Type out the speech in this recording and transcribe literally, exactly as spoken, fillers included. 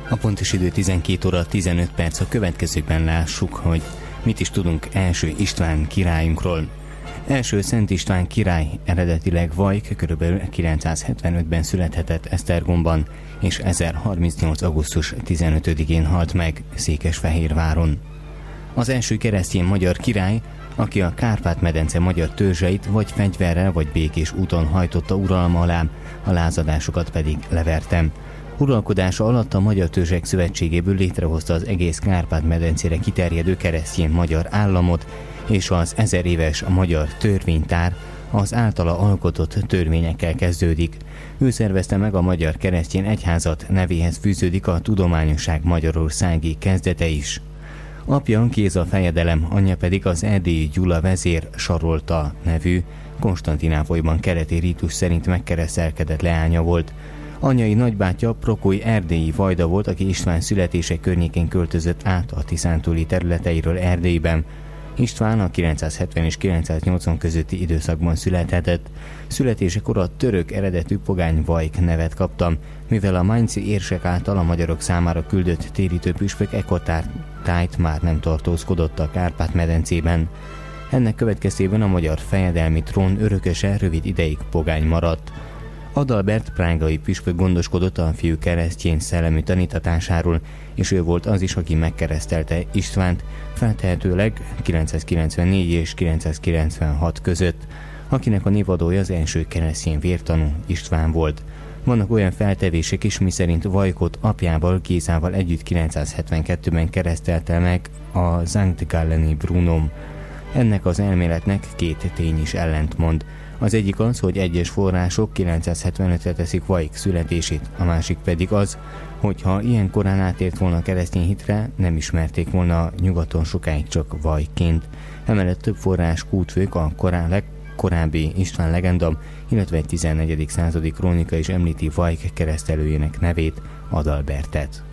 A pontos idő tizenkét óra tizenöt perc, a következőkben lássuk, hogy mit is tudunk első István királyunkról. Első Szent István király eredetileg Vajk, kb. kilencszázhetvenötben születhetett Esztergomban, és ezerharmincnyolc. augusztus tizenötödikén halt meg Székesfehérváron. Az első keresztény magyar király, aki a Kárpát-medence magyar törzseit vagy fegyverrel vagy békés úton hajtotta uralma alá, a lázadásokat pedig levertem. Uralkodása alatt a Magyar Törzsek Szövetségéből létrehozta az egész Kárpát-medencére kiterjedő keresztény magyar államot, és az ezer éves magyar törvénytár az általa alkotott törvényekkel kezdődik. Ő szervezte meg a Magyar Keresztény Egyházat, nevéhez fűződik a tudományosság magyarországi kezdete is. Apja Géza fejedelem, anyja pedig az erdélyi Gyula vezér Sarolta nevű, Konstantinápolyban keleti rítus szerint megkeresztelkedett leánya volt. Anyai nagybátyja Prokoly erdélyi vajda volt, aki István születése környékén költözött át a tiszántúli területeiről Erdélyben. István a kilencszázhetven és kilencszáznyolcvan közötti időszakban születhetett. Születésekor a török eredetű pogány Vajk nevet kaptam, mivel a mainzi érsek által a magyarok számára küldött térítő püspök ekkor tájt már nem tartózkodott a Kárpát-medencében. Ennek következtében a magyar fejedelmi trón örököse rövid ideig pogány maradt. Adalbert prágai püspök gondoskodott a fiú keresztény szellemi tanítatásáról, és ő volt az is, aki megkeresztelte Istvánt, feltehetőleg kilencszázkilencvennégy és kilencszázkilencvenhat között, akinek a névadója az első keresztény vértanú István volt. Vannak olyan feltevések is, miszerint Vajkot apjával, Gézával együtt kilencszázhetvenkettőben keresztelte meg a Sankt Galleni Brunom. Ennek az elméletnek két tény is ellentmond. Az egyik az, hogy egyes források kilencszázhetvenötre teszik Vajk születését, a másik pedig az, hogy ha ilyen korán átért volna a keresztény hitre, nem ismerték volna nyugaton sokáig csak Vajkként. Emellett több forrás kútfők a korán legkorábbi István legenda, illetve egy tizennegyedik századi krónika is említi Vajk keresztelőjének nevét, Adalbertet.